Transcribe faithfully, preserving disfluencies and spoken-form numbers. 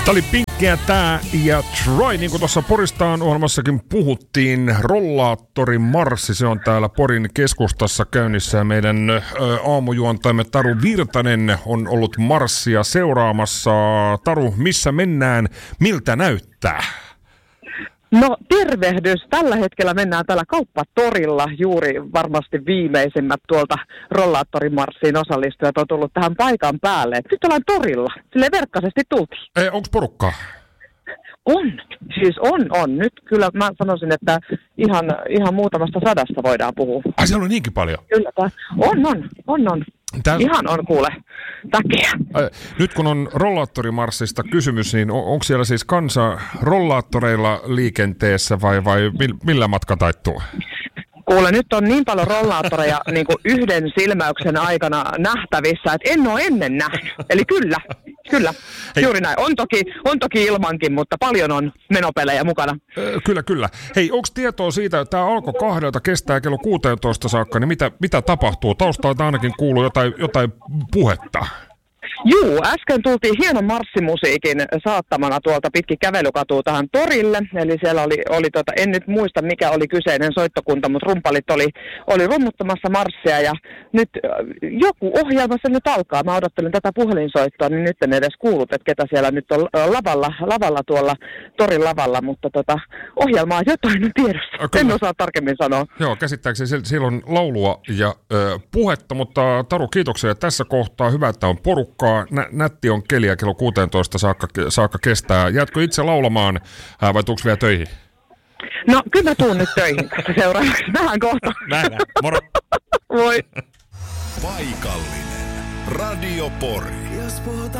Tämä oli Pinkkiä tää ja Troy, niin kuin tuossa Poristaan ohjelmassakin puhuttiin, rollaattori Marssi, se on täällä Porin keskustassa käynnissä ja meidän ö, aamujuontajamme Taru Virtanen on ollut Marssia seuraamassa. Taru, missä mennään, miltä näyttää? No tervehdys. Tällä hetkellä mennään täällä kauppatorilla. Juuri varmasti viimeisimmät tuolta rollaattorimarssiin osallistujat on tullut tähän paikan päälle. Nyt ollaan torilla. Silleen verkkaisesti tultiin. Ei, onko porukkaa? On. Siis on, on. Nyt kyllä mä sanoisin, että ihan, ihan muutamasta sadasta voidaan puhua. Ai siellä on niinkin paljon? Kyllä. Tää. On, on. On, on. Tää... Ihan on kuule väkeä. Nyt kun on rollaattorimarssista kysymys, niin on, onko siellä siis kansa rollaattoreilla liikenteessä vai, vai millä matka taittuu? Kuule, nyt on niin paljon rollaattoreja niin kuin yhden silmäyksen aikana nähtävissä, että en ole ennen nähnyt. Eli kyllä, kyllä, Hei. Juuri näin. On toki, on toki ilmankin, mutta paljon on menopelejä mukana. Öö, kyllä, kyllä. Hei, onko tietoa siitä, että tämä alkoi kahdelta, kestää kello kuusitoista saakka, niin mitä, mitä tapahtuu? Taustalta ainakin kuuluu jotain, jotain puhetta. Juu, äsken tultiin hienon marssimusiikin saattamana tuolta pitkin kävelykatua tähän torille. Eli siellä oli, oli tota, en nyt muista mikä oli kyseinen soittokunta, mutta rumpalit oli, oli rummuttamassa marssia. Ja nyt joku ohjelma se nyt alkaa. Mä odottelin tätä puhelinsoittoa, niin nyt en edes kuullut, että ketä siellä nyt on lavalla, lavalla tuolla torin lavalla. Mutta tota, ohjelmaa jotain on tiedossa. Kyllä. En osaa tarkemmin sanoa. Joo, käsittääkseni siellä on laulua ja ö, puhetta, mutta Taru, kiitoksia tässä kohtaa. Hyvä, että on porukkaa. Nä, nätti on keliä kello kuusitoista saakka, saakka kestää. Jäätkö itse laulamaan ää, vai tuuks vielä töihin? No kyllä mä tuun nyt töihin tässä seuraavaksi. Nähdään kohta. Nähdään. Moro. Moi. Paikallinen Radio Pori.